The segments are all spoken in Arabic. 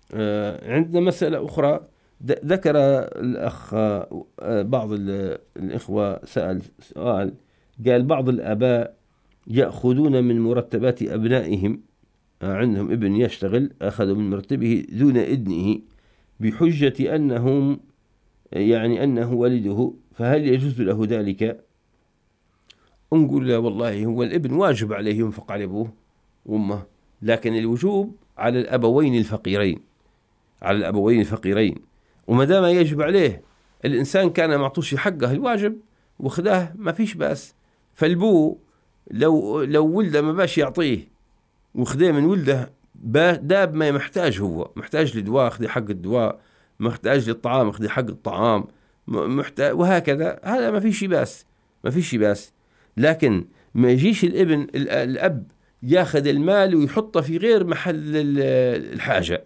عندنا مسألة أخرى. ذكر الأخ بعض الإخوة سأل سؤال، قال بعض الآباء يأخذون من مرتبات أبنائهم، عندهم ابن يشتغل أخذوا من مرتبه دون إذنه بحجة أنهم يعني أنه والده، فهل يجوز له ذلك؟ نقول لا والله، هو الابن واجب عليه ينفق على أبوه وأمه، لكن الوجوب على الأبوين الفقيرين، على الأبوين الفقيرين. وما دام يجب عليه، الإنسان كان معطوش حقه الواجب وخذاه ما فيش بأس. فالبو لو ولده ما باش يعطيه وخذاه من ولده، داب ما محتاج، هو محتاج لدواء خذي حق الدواء، محتاج للطعام خذي حق الطعام، محتاج وهكذا، هذا ما فيش بأس، ما فيش بأس. لكن ما يجيش الأب ياخذ المال ويحطه في غير محل الحاجة.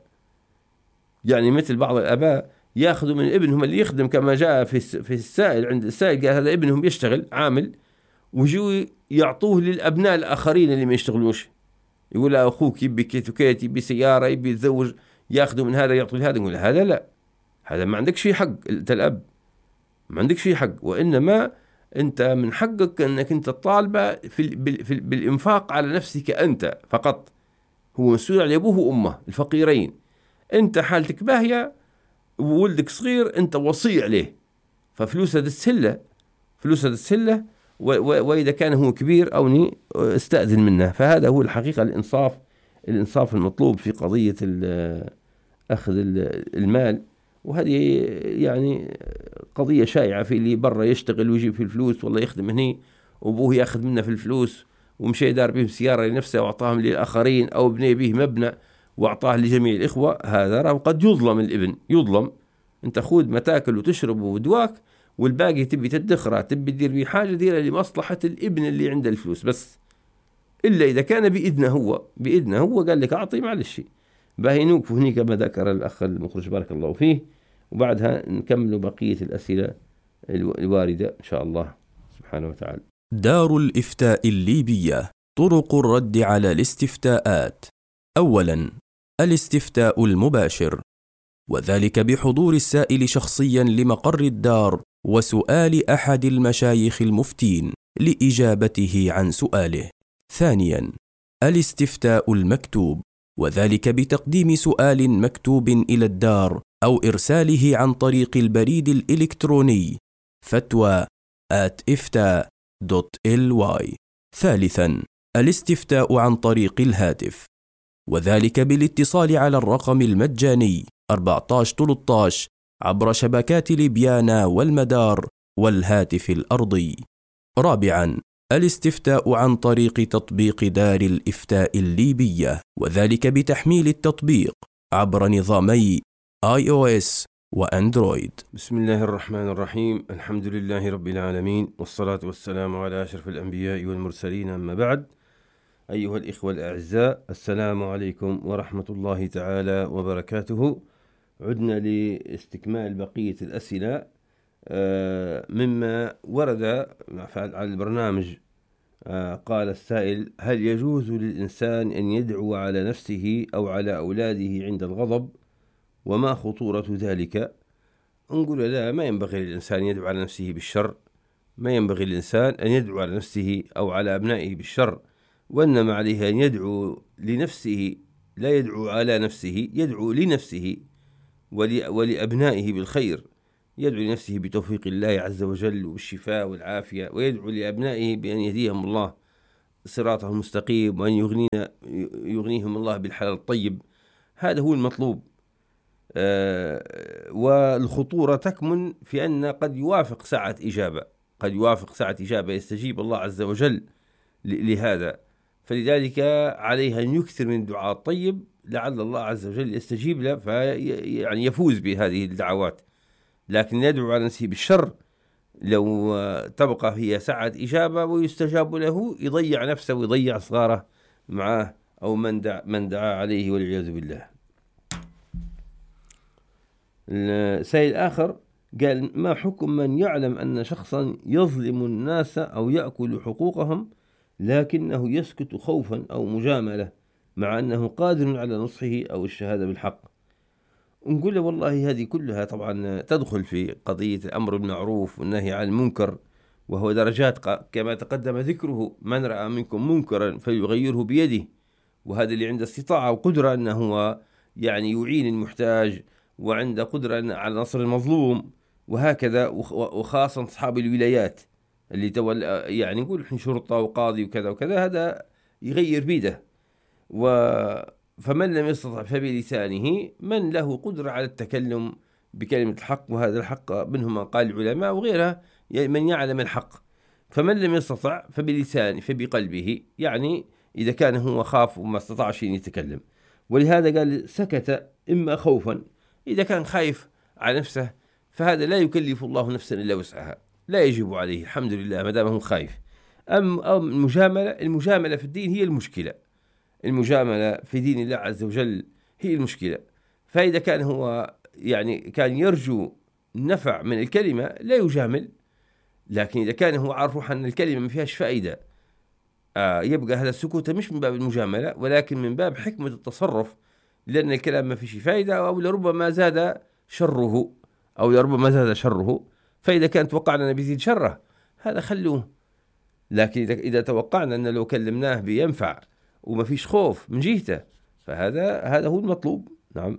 يعني مثل بعض الآباء ياخذوا من ابنهم اللي يخدم، كما جاء في السائل، عند السائل قال هذا ابنهم يشتغل عامل، ويجوا يعطوه للأبناء الآخرين اللي ما يشتغلوش. يقول له أخوك يبي كيت وكيت، يبي سيارة، يبي يتزوج، ياخذوا من هذا يعطوا لهذا. يقول هذا لا، هذا ما عندك شيء حق، أنت الأب ما عندك شيء حق، وإنما أنت من حقك أنك أنت طالبة بالإنفاق على نفسك أنت فقط. هو مسؤول عن أبوه وأمه الفقيرين. أنت حالتك باهية وولدك صغير، أنت وصي عليه، ففلوسها تسهله، فلوسها تسهله، وإذا كان هو كبير أو استأذن منه. فهذا هو الحقيقة الإنصاف المطلوب في قضية أخذ المال. وهذه يعني قضية شائعة في اللي برا يشتغل ويجيب في الفلوس، والله يخدم هني وأبوه يأخذ منه في الفلوس، ومشي دار بهم سيارة لنفسه وأعطاهم للآخرين، أو بني به مبنى وأعطاه لجميع الإخوة. هذا قد يظلم الابن، يظلم. أنت خود ما تاكل وتشرب ودواك، والباقي تبي تدخره، تبي تدير بيه حاجة، ديرها لمصلحة الابن اللي عنده الفلوس بس. إلا إذا كان بإذنه هو قال لك أعطي، معلش. باهي نوقف هني كما ذكر الأخ المخرج بارك الله فيه، وبعدها نكمل بقية الأسئلة الواردة إن شاء الله سبحانه وتعالى. دار الإفتاء الليبية. طرق الرد على الاستفتاءات. أولا، الاستفتاء المباشر، وذلك بحضور السائل شخصيا لمقر الدار وسؤال أحد المشايخ المفتين لإجابته عن سؤاله. ثانيا، الاستفتاء المكتوب، وذلك بتقديم سؤال مكتوب إلى الدار أو إرساله عن طريق البريد الإلكتروني فتوى@ifta.ly. ثالثا، الاستفتاء عن طريق الهاتف، وذلك بالاتصال على الرقم المجاني 1413 عبر شبكات ليبيانا والمدار والهاتف الأرضي. رابعا، الاستفتاء عن طريق تطبيق دار الإفتاء الليبية، وذلك بتحميل التطبيق عبر نظامي iOS وأندرويد. بسم الله الرحمن الرحيم، الحمد لله رب العالمين، والصلاة والسلام على أشرف الأنبياء والمرسلين، أما بعد. أيها الإخوة الأعزاء، السلام عليكم ورحمة الله تعالى وبركاته. عدنا لاستكمال بقية الأسئلة مما ورد على البرنامج. قال السائل: هل يجوز للإنسان أن يدعو على نفسه أو على أولاده عند الغضب؟ وما خطورة ذلك؟ نقول لا، ما ينبغي للإنسان يدعو على نفسه بالشر، ما ينبغي للإنسان أن يدعو على نفسه أو على أبنائه بالشر، وإنما عليه أن يدعو لنفسه، لا يدعو على نفسه، يدعو لنفسه ولأبنائه بالخير، يدعو لنفسه بتوفيق الله عز وجل وبالشفاء والعافية، ويدعو لأبنائه بأن يهديهم الله صراطه المستقيم، وأن يغنيهم الله بالحلال الطيب. هذا هو المطلوب. والخطورة تكمن في أن قد يوافق ساعة إجابة، يستجيب الله عز وجل لهذا، فلذلك عليه أن يكثر من الدعاء الطيب لعل الله عز وجل يستجيب له، يعني يفوز بهذه الدعوات. لكن يدعو على نفسه بالشر، لو تبقى هي ساعة إجابة ويستجاب له، يضيع نفسه ويضيع صغاره معه أو من دعا عليه والعياذ بالله. السائل آخر قال: ما حكم من يعلم أن شخصا يظلم الناس أو يأكل حقوقهم لكنه يسكت خوفا أو مجاملة، مع أنه قادر على نصحه أو الشهادة بالحق؟ ونقول له والله هذه كلها طبعا تدخل في قضية الأمر بالمعروف والنهي عن المنكر، وهو درجات كما تقدم ذكره. من رأى منكم منكرا فليغيره بيده، وهذا اللي عنده استطاعة وقدرة أنه هو يعني يعين المحتاج، وعنده قدرة على نصر المظلوم، وهكذا. وخاصة أصحاب الولايات اللي تولى، يعني نقول إحنا شرطة وقاضي وكذا وكذا، هذا يغير بيده. فمن لم يستطع فبلسانه، من له قدرة على التكلم بكلمة الحق، وهذا الحق منهم ما قال العلماء وغيرها من يعلم الحق. فمن لم يستطع فبلسانه، فبقلبه، يعني إذا كان هو خاف وما استطاعش أن يتكلم. ولهذا قال سكت إما خوفا، إذا كان خايف على نفسه فهذا لا يكلف الله نفسا إلا وسعها، لا يجب عليه الحمد لله ما دام هو خايف. أم المجاملة في الدين هي المشكلة، المجاملة في دين الله عز وجل هي المشكلة. فإذا كان هو يعني كان يرجو النفع من الكلمة لا يجامل، لكن إذا كان هو عارف أن الكلمة ما فيهاش فائدة، يبقى هذا السكوت مش من باب المجاملة، ولكن من باب حكمة التصرف، لأن الكلام ما فيش فائدة، أو لربما زاد شره، فإذا كان توقعنا أنه بيزيد شره هذا خلوه. لكن إذا توقعنا أن لو كلمناه بينفع وما فيش خوف من جهته، فهذا هو المطلوب. نعم.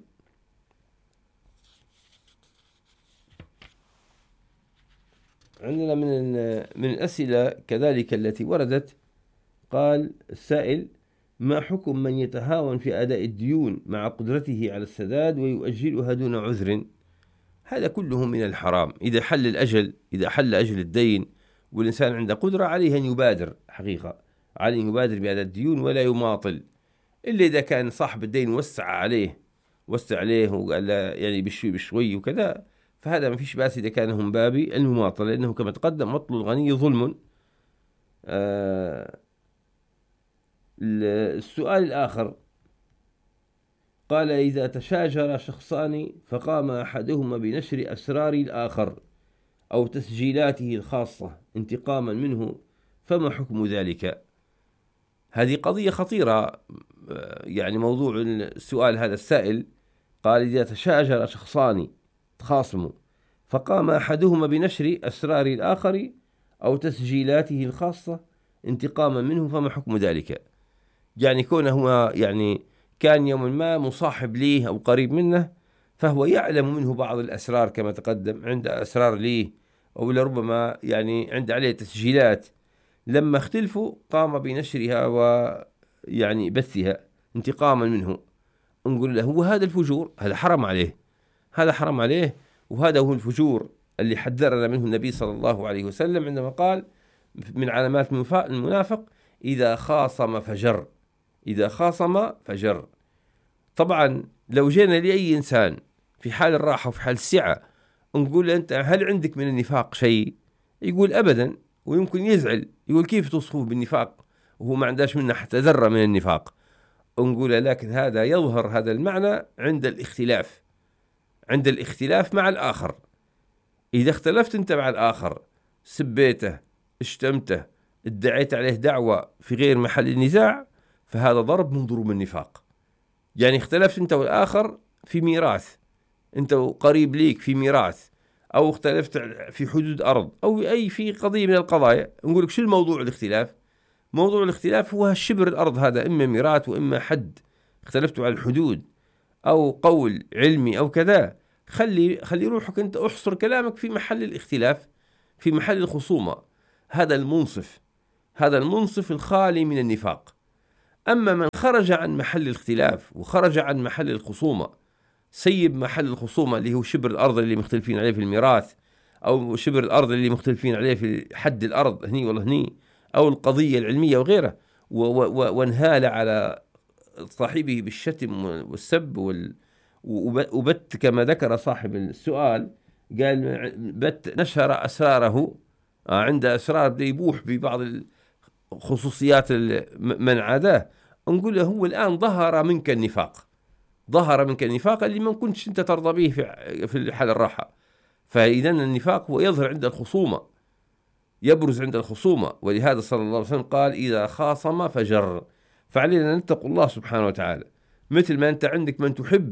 عندنا من الأسئلة كذلك التي وردت، قال السائل: ما حكم من يتهاون في أداء الديون مع قدرته على السداد ويؤجلها دون عذر؟ هذا كله من الحرام. إذا حل أجل الدين والإنسان عنده قدرة، عليه أن يبادر، حقيقة عليه أن يبادر بأداء الديون ولا يماطل، إلا إذا كان صاحب الدين وسع عليه وقال يعني بشوي وكذا، فهذا ما فيش بأس إذا كان هم بابي المماطلة، لأنه كما تقدم مطل الغني ظلم. السؤال الآخر قال: إذا تشاجر شخصان فقام أحدهما بنشر أسرار الآخر أو تسجيلاته الخاصة انتقاما منه، فما حكم ذلك؟ هذه قضية خطيرة. يعني موضوع السؤال هذا السائل قال: إذا تشاجر شخصان تخاصموا فقام أحدهما بنشر أسرار الآخر أو تسجيلاته الخاصة انتقاما منه، فما حكم ذلك؟ يعني كونه هو يعني كان يوم ما مصاحب ليه أو قريب منه، فهو يعلم منه بعض الأسرار كما تقدم، عنده أسرار ليه، أو لربما يعني عنده عليه تسجيلات، لما اختلفوا قام بنشرها ويعني بثها انتقاما منه. نقول له وهذا الفجور، هذا حرام عليه، وهذا هو الفجور اللي حذرنا منه النبي صلى الله عليه وسلم عندما قال من علامات المنافق: إذا خاصم فجر. طبعا لو جينا لأي إنسان في حال الراحة وفي حال السعة نقول أنت هل عندك من النفاق شيء؟ يقول أبدا، ويمكن يزعل، يقول كيف توصفه بالنفاق وهو ما عندهش منه حتى ذرة من النفاق. نقول لكن هذا يظهر هذا المعنى عند الاختلاف مع الآخر. إذا اختلفت أنت مع الآخر، سبيته، اشتمته، ادعيت عليه دعوة في غير محل النزاع، فهذا ضرب من ضروب النفاق. يعني اختلفت أنت والآخر في ميراث، أنت قريب ليك في ميراث، أو اختلفت في حدود أرض، أو أي في قضية من القضايا، نقول لك شو الموضوع الاختلاف؟ موضوع الاختلاف هو الشبر الأرض، هذا إما ميراث وإما حد، اختلفتوا على الحدود أو قول علمي أو كذا. خلي روحك أنت أحصر كلامك في محل الاختلاف، في محل الخصومة، هذا المنصف الخالي من النفاق. أما من خرج عن محل الاختلاف وخرج عن محل الخصومة، سيب محل الخصومة اللي هو شبر الأرض اللي مختلفين عليه في الميراث، أو شبر الأرض اللي مختلفين عليه في حد الأرض هني ولا هني، أو القضية العلمية وغيره، وانهال على صاحبه بالشتم والسب وبت كما ذكر صاحب السؤال، قال بت نشر أسراره، عنده أسرار بده يبوح ببعض الخصوصيات من عاداه. نقول له هو الآن ظهر منك النفاق اللي ما كنتش أنت ترضى به في حال الراحة. فإذا النفاق هو يظهر عند الخصومة، يبرز عند الخصومة. ولهذا صلى الله عليه وسلم قال: إذا خاصم فجر. فعلينا أن نتقوا الله سبحانه وتعالى، مثل ما أنت عندك من تحب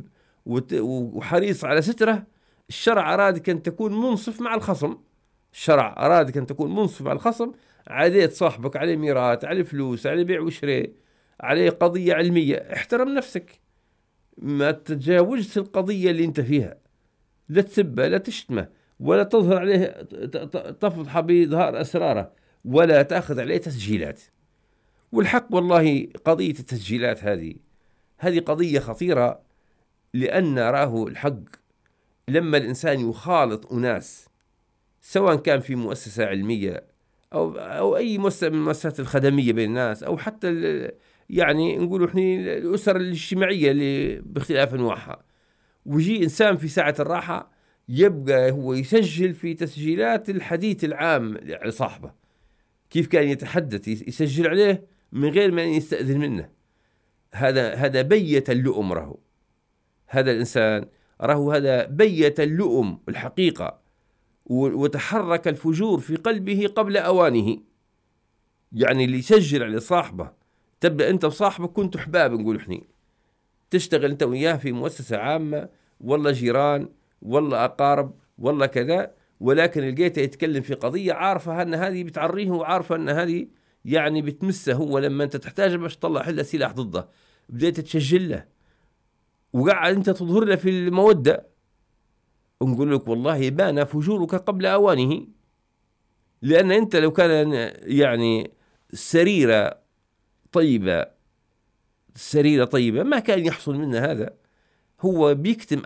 وحريص على ستره، الشرع أرادك أن تكون منصف مع الخصم. الشرع أرادك أن تكون منصف مع الخصم، عليه صاحبك، عليه ميراث، عليه فلوس، عليه بيع وشراء، عليه قضية علمية، احترم نفسك، ما تتجاوزش القضية اللي انت فيها، لا تسبه، لا تشتمه، ولا تظهر عليه، تفضح بإظهار أسراره، ولا تأخذ عليه تسجيلات. والحق والله قضية التسجيلات هذه قضية خطيرة، لأن راه الحق لما الإنسان يخالط أناس، سواء كان في مؤسسة علمية أو أي مؤسسة من المؤسسات الخدمية بين الناس، أو حتى يعني نقولوا إحنا الأسر الاجتماعية اللي باختلاف أنواعها، ويجي إنسان في ساعة الراحة يبقى هو يسجل في تسجيلات الحديث العام على صاحبه، كيف كان يتحدث، يسجل عليه من غير ما يستأذن منه. هذا بيت اللؤم، راه هذا الإنسان هذا بيت اللؤم الحقيقة، وتحرك الفجور في قلبه قبل أوانه. يعني اللي يسجل على صاحبه، تبدأ أنت وصاحبك كنتوا أحباب، نقول إحنا تشتغل أنت وياه في مؤسسة عامة، والله جيران، والله أقارب، والله كذا، ولكن لقيته يتكلم في قضية عارفة أن هذه بتعريه، وعارفة أن هذه يعني بتمسه هو، لما أنت تحتاج باش تطلع حل سلاح ضده بديت تسجل له، وقاعد أنت تظهر له في المودة، ونقول لك والله بان فجورك قبل أوانه. لأن أنت لو كان يعني سريرة طيبة ما كان يحصل منه هذا. هو بيكتم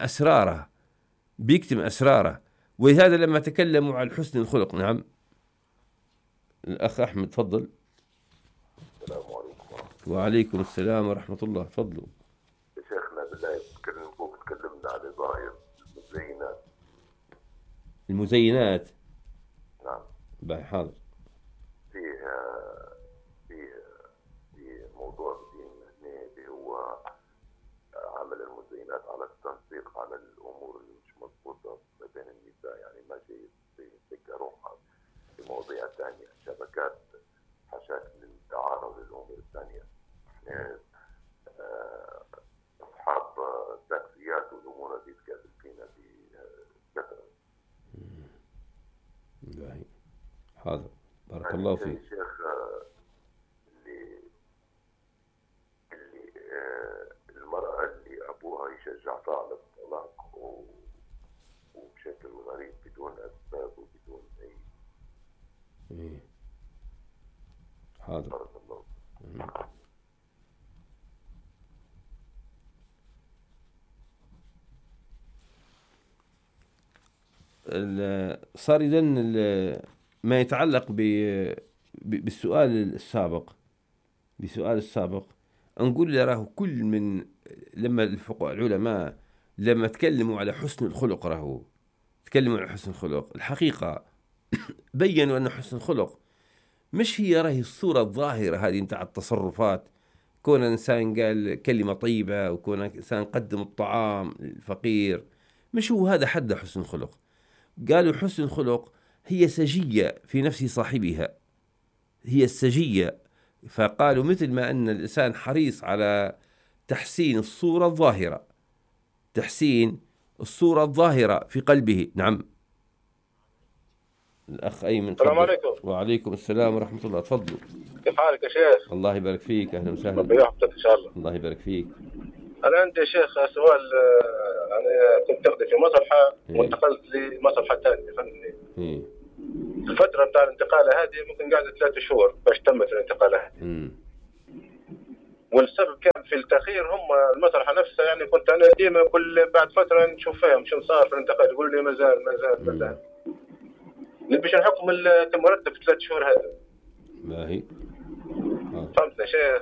أسراره. ولهذا لما تكلموا عن حسن الخلق، نعم الأخ أحمد تفضل. السلام عليكم. وعليكم السلام ورحمة الله، تفضلوا. يا شيخنا بالله تكلمنا عن ظاهر المزينات. نعم. باي حاضر. في موضوع الدين هنا اللي هو عمل المزينات على التنسيق على الأمور اللي مش مضبوطة ما بين النساء، يعني ما جاي تلقى روحها في مواضيع ثانية، شبكات حشاك للتعارض للأمور الثانية. احنا أصحاب تاكسيات والأمور دي تقابل فينا في فترة. حاضر، بارك الله فيك. الشيخ اللي المرأة اللي أبوها يشجعها على الطلاق وبشكل غريب بدون أسباب وبدون أي. حاضر. بارك الله. صار إذن ما يتعلق بالسؤال السابق، نقول له راه كل من لما الفقهاء العلماء لما تكلموا على حسن الخلق، تكلموا على حسن الخلق الحقيقة بيّنوا أن حسن الخلق مش هي الصورة الظاهرة هذه نتاع التصرفات، كون إنسان قال كلمة طيبة، وكون إنسان قدم الطعام للفقير، مش هو هذا حد حسن الخلق. قالوا حسن الخلق هي سجية في نفس صاحبها، هي السجية. فقالوا مثل ما أن الإنسان حريص على تحسين الصورة الظاهرة في قلبه. نعم الأخ أيمن. السلام عليكم. وعليكم السلام ورحمة الله، تفضلوا. كيف حالك يا شيخ؟ الله يبارك فيك، أهلا وسهلا. ربي يحفظك إن شاء الله. الله يبارك فيك. أنا عندي شيخ سؤال. أنا كنت أخدم في مصلحة وانتقلت لمصلحة ثانية فهمتني. الفترة بتاع الانتقال هذه ممكن قاعدة 3 شهور باش تمت الانتقال هذه. والسبب كان في التأخير هم المصلحة نفسها، يعني كنت أنا ديما كل بعد فترة نشوف فيهم شو صار في الانتقال، يقول لي مازال باش نحكم المرتب في 3 شهور هذا. ما هي فهمتنا شيخ.